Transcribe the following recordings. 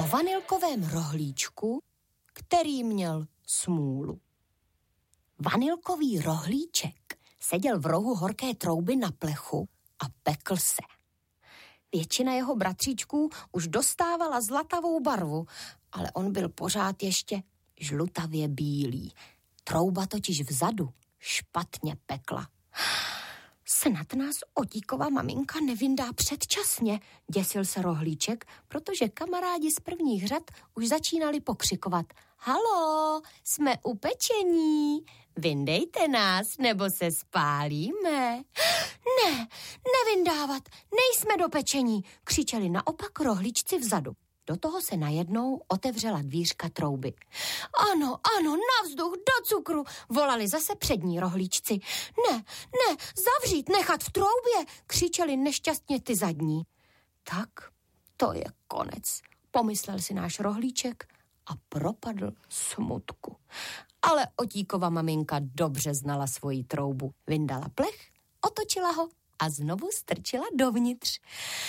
o vanilkovém rohlíčku, který měl smůlu. Vanilkový rohlíček seděl v rohu horké trouby na plechu a pekl se. Většina jeho bratříčků už dostávala zlatavou barvu, ale on byl pořád ještě žlutavě bílý. Trouba totiž vzadu špatně pekla. Snad nás Otíkova maminka nevyndá předčasně, děsil se rohlíček, protože kamarádi z prvních řad už začínali pokřikovat. Halo, jsme upečení, vyndejte nás, nebo se spálíme. Ne, nevyndávat, nejsme dopečení, křičeli naopak rohlíčci vzadu. Do toho se najednou otevřela dvířka trouby. Ano, na vzduch, do cukru, volali zase přední rohlíčci. Ne, zavřít, nechat v troubě, křičeli nešťastně ty zadní. Tak, to je konec, pomyslel si náš rohlíček a propadl smutku. Ale Otíkova maminka dobře znala svoji troubu. Vyndala plech, otočila ho a znovu strčila dovnitř.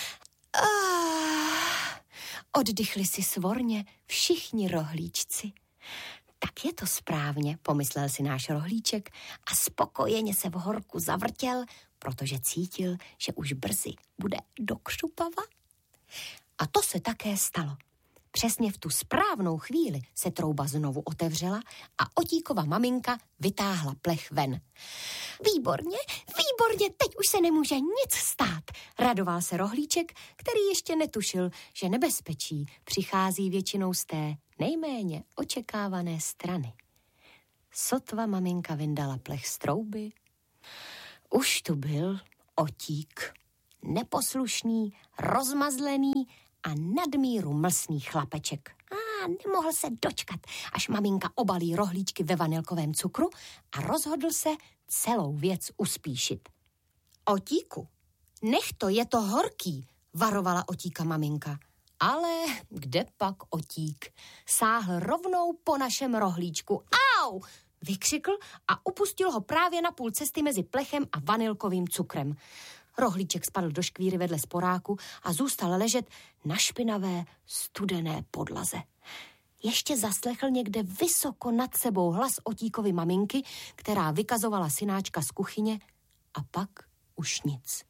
Oddychli si svorně všichni rohlíčci. Tak je to správně, pomyslel si náš rohlíček a spokojeně se v horku zavrtěl, protože cítil, že už brzy bude do křupava. A to se také stalo. Přesně v tu správnou chvíli se trouba znovu otevřela a Otíkova maminka vytáhla plech ven. Výborně, teď už se nemůže nic stát, radoval se rohlíček, který ještě netušil, že nebezpečí přichází většinou z té nejméně očekávané strany. Sotva maminka vyndala plech z trouby, už tu byl Otík, neposlušný, rozmazlený a nadmíru mlsný chlapeček. Nemohl se dočkat, až maminka obalí rohlíčky ve vanilkovém cukru a rozhodl se celou věc uspíšit. Otíku, nech to, je to horký, varovala Otíka maminka. Ale kde pak Otík? Sáhl rovnou po našem rohlíčku. Au! Vykřikl a upustil ho právě na půl cesty mezi plechem a vanilkovým cukrem. Rohlíček spadl do škvíry vedle sporáku a zůstal ležet na špinavé, studené podlaze. Ještě zaslechl někde vysoko nad sebou hlas Otíkovy maminky, která vykazovala synáčka z kuchyně, a pak už nic.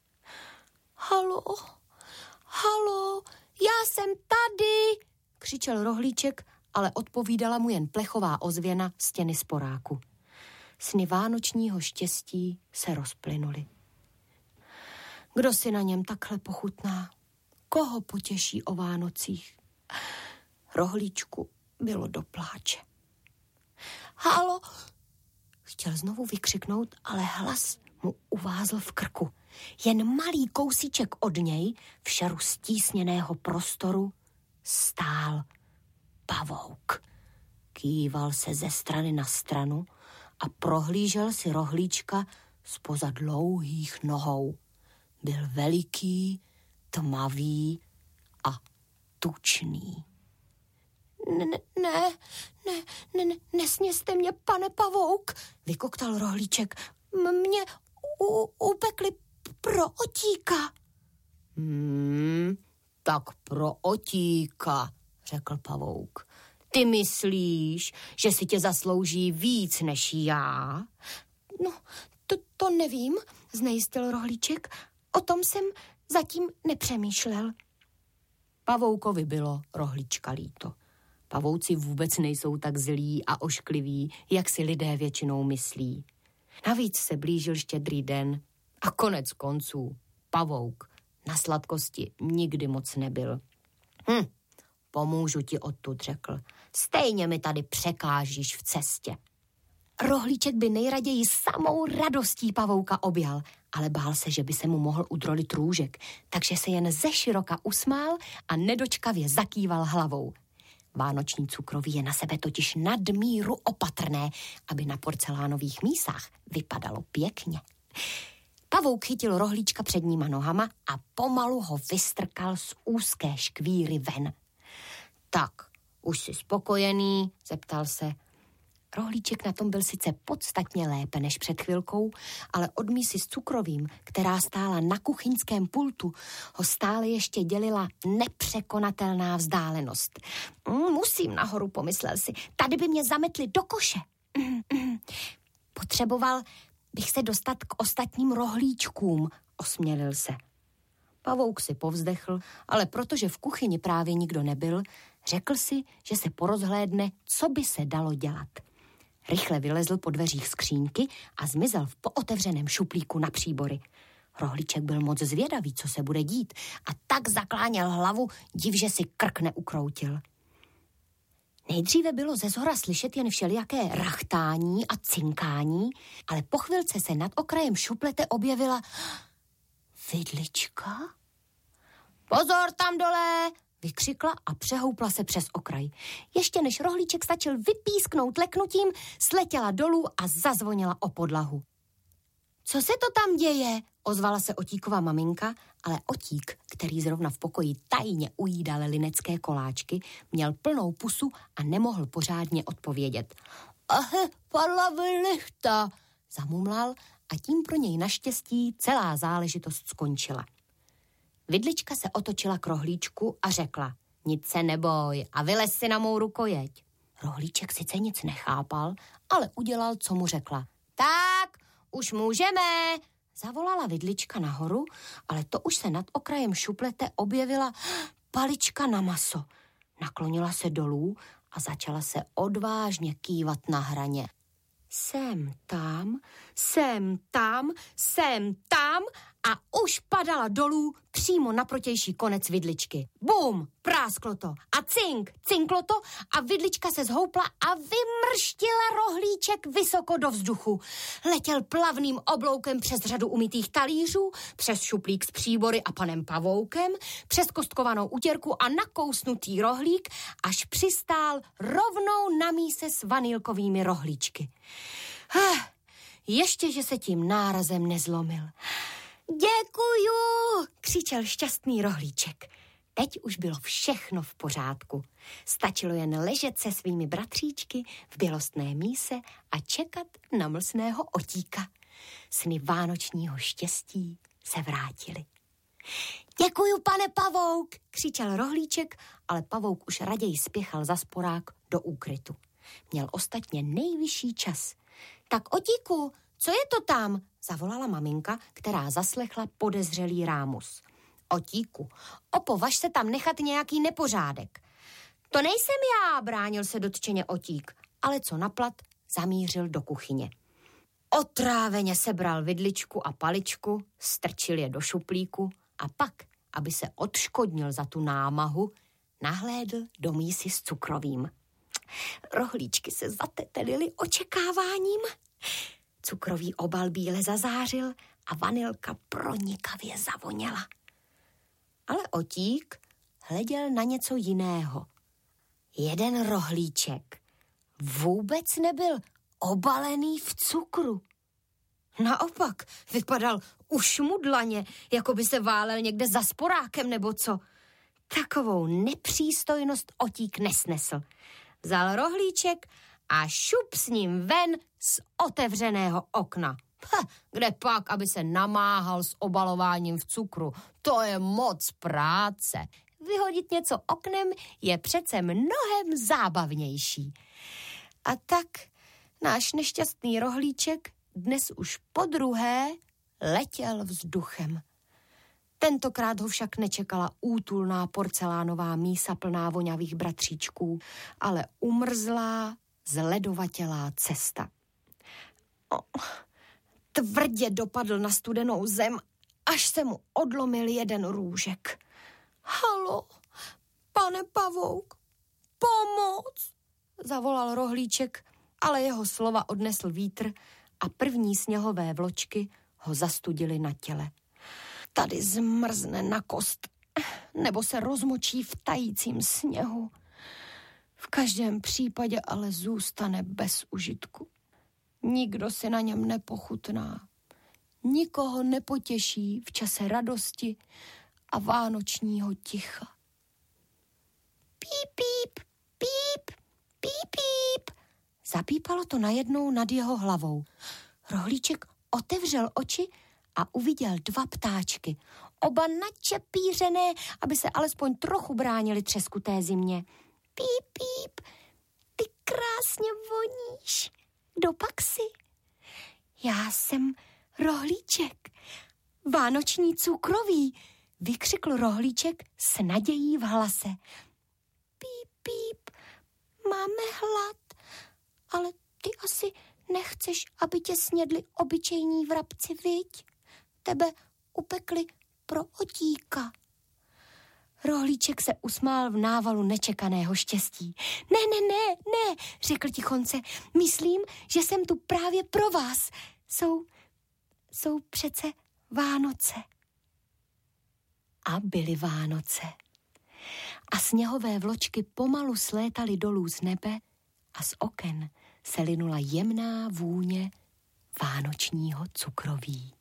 Halo, já jsem tady, křičel rohlíček, ale odpovídala mu jen plechová ozvěna stěny sporáku. Sny vánočního štěstí se rozplynuly. Kdo si na něm takhle pochutná? Koho potěší o Vánocích? Rohlíčku bylo do pláče. Halo! Chtěl znovu vykřiknout, ale hlas mu uvázl v krku. Jen malý kousíček od něj, v šeru stísněného prostoru, stál pavouk. Kýval se ze strany na stranu a prohlížel si rohlíčka zpoza dlouhých nohou. Byl veliký, tmavý a tučný. Ne, nesněste mě, pane pavouk, vykoktal rohlíček. Mě upekli pro Otíka. Tak pro Otíka, řekl pavouk. Ty myslíš, že si tě zaslouží víc než já? No, to nevím, znejistil rohlíček. O tom jsem zatím nepřemýšlel. Pavoukovi bylo rohlíčka líto. Pavouci vůbec nejsou tak zlí a oškliví, jak si lidé většinou myslí. Navíc se blížil Štědrý den a konec konců pavouk na sladkosti nikdy moc nebyl. Pomůžu ti odtud, řekl. Stejně mi tady překážíš v cestě. Rohlíček by nejraději samou radostí pavouka objal, ale bál se, že by se mu mohl udrolit růžek, takže se jen ze široka usmál a nedočkavě zakýval hlavou. Vánoční cukroví je na sebe totiž nadmíru opatrné, aby na porcelánových mísách vypadalo pěkně. Pavouk chytil rohlíčka předníma nohama a pomalu ho vystrkal z úzké škvíry ven. Tak, už jsi spokojený, zeptal se. Rohlíček na tom byl sice podstatně lépe než před chvilkou, ale od mísy s cukrovým, která stála na kuchyňském pultu, ho stále ještě dělila nepřekonatelná vzdálenost. Musím nahoru, pomyslel si, tady by mě zametli do koše. Potřeboval bych se dostat k ostatním rohlíčkům, osmělil se. Pavouk si povzdechl, ale protože v kuchyni právě nikdo nebyl, řekl si, že se porozhlédne, co by se dalo dělat. Rychle vylezl po dveřích skříňky a zmizel v pootevřeném šuplíku na příbory. Rohlíček byl moc zvědavý, co se bude dít, a tak zakláněl hlavu, div, že si krk neukroutil. Nejdříve bylo ze zhora slyšet jen všelijaké rachtání a cinkání, ale po chvilce se nad okrajem šuplete objevila vidlička. Pozor tam dole, vykřikla a přehoupla se přes okraj. Ještě než rohlíček stačil vypísknout leknutím, sletěla dolů a zazvonila o podlahu. Co se to tam děje? Ozvala se Otíkova maminka, ale Otík, který zrovna v pokoji tajně ujídal linecké koláčky, měl plnou pusu a nemohl pořádně odpovědět. Padla lichta, zamumlal a tím pro něj naštěstí celá záležitost skončila. Vidlička se otočila k rohlíčku a řekla, nic se neboj a vylez si na mou rukojeť. Rohlíček sice nic nechápal, ale udělal, co mu řekla. Tak, už můžeme, zavolala vidlička nahoru, ale to už se nad okrajem šuplete objevila palička na maso. Naklonila se dolů a začala se odvážně kývat na hraně. Sem tam, sem tam, sem tam a už padala dolů přímo na protější konec vidličky. Bum, prásklo to a cink, cinklo to a vidlička se zhoupla a vymrštila rohlíček vysoko do vzduchu. Letěl plavným obloukem přes řadu umytých talířů, přes šuplík s příbory a panem Pavoukem, přes kostkovanou utěrku a nakousnutý rohlík, až přistál rovnou na míse s vanilkovými rohlíčky. Ještě, že se tím nárazem nezlomil. Děkuju, křičel šťastný rohlíček. Teď už bylo všechno v pořádku. Stačilo jen ležet se svými bratříčky v bělostné míse a čekat na mlsného Otíka. Sny vánočního štěstí se vrátily. Děkuju, pane Pavouk, křičel rohlíček, ale Pavouk už raději spěchal za sporák do úkrytu. Měl ostatně nejvyšší čas. Tak Otíku, co je to tam? Zavolala maminka, která zaslechla podezřelý rámus. Otíku, opovaž se tam nechat nějaký nepořádek. To nejsem já, bránil se dotčeně Otík, ale co naplat, zamířil do kuchyně. Otráveně sebral vidličku a paličku, strčil je do šuplíku a pak, aby se odškodnil za tu námahu, nahlédl do mísy s cukrovým. Rohlíčky se zatetelily očekáváním. Cukrový obal bíle zazářil a vanilka pronikavě zavoněla. Ale Otík hleděl na něco jiného. Jeden rohlíček vůbec nebyl obalený v cukru. Naopak, vypadal ušmudlaně, jako by se válel někde za sporákem nebo co. Takovou nepřístojnost Otík nesnesl. Vzal rohlíček a šup s ním ven z otevřeného okna. Kde pak, aby se namáhal s obalováním v cukru? To je moc práce. Vyhodit něco oknem je přece mnohem zábavnější. A tak náš nešťastný rohlíček dnes už podruhé letěl vzduchem. Tentokrát ho však nečekala útulná porcelánová mísa plná voňavých bratříčků, ale umrzlá, zledovatělá cesta. Tvrdě dopadl na studenou zem, až se mu odlomil jeden růžek. Halo, pane Pavouk, pomoc, zavolal rohlíček, ale jeho slova odnesl vítr a první sněhové vločky ho zastudily na těle. Tady zmrzne na kost, nebo se rozmočí v tajícím sněhu. V každém případě ale zůstane bez užitku. Nikdo si na něm nepochutná. Nikoho nepotěší v čase radosti a vánočního ticha. Píp, píp, píp, píp, píp, Zapípalo to najednou nad jeho hlavou. Rohlíček otevřel oči a uviděl 2 ptáčky. Oba načepířené, aby se alespoň trochu bránili třeskuté zimě. Píp, píp, ty krásně voníš. Kdopak jsi? Já jsem Rohlíček, vánoční cukroví, vykřikl Rohlíček s nadějí v hlase. Píp, píp, máme hlad, ale ty asi nechceš, aby tě snědli obyčejní vrabci, viď? Tebe upekli pro otíka. Rohlíček se usmál v návalu nečekaného štěstí. Ne, řekl tichonce, myslím, že jsem tu právě pro vás. Jsou přece Vánoce. A byly Vánoce. A sněhové vločky pomalu slétaly dolů z nebe a z oken se linula jemná vůně vánočního cukroví.